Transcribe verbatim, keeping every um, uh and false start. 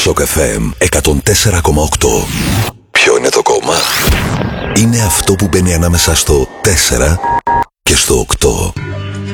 Shock εφ εμ εκατόν τέσσερα κόμμα οκτώ. Ποιο είναι το κόμμα? Είναι αυτό που μπαίνει ανάμεσα στο τέσσερα και στο οκτώ.